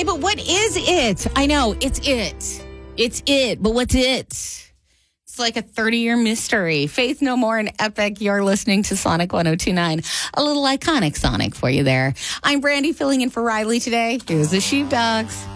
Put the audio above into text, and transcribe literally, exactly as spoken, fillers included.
Okay, but what is it? I know, it's it. It's it, but what's it? It's like a thirty-year mystery. Faith No More and Epic. You're listening to Sonic one oh two point nine. A little iconic Sonic for you there. I'm Brandy, filling in for Riley today. Here's the Sheepdogs.